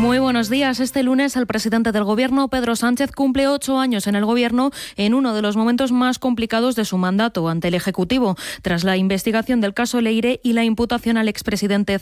Muy buenos días. Este lunes el presidente del Gobierno, Pedro Sánchez, cumple 8 años en el Gobierno en uno de los momentos más complicados de su mandato ante el Ejecutivo, tras la investigación del caso Leire y la imputación al expresidente